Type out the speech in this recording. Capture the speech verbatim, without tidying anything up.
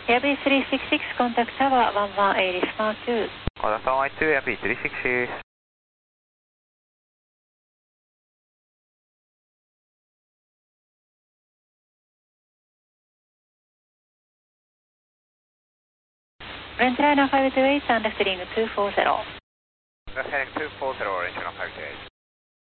Airbus three sixty-six, contact tower one one eight Lima two. Contact one one two, Airbus three sixty-six. French liner five two eight and left heading two four zero. Left heading two four zero, Orange one five two eight.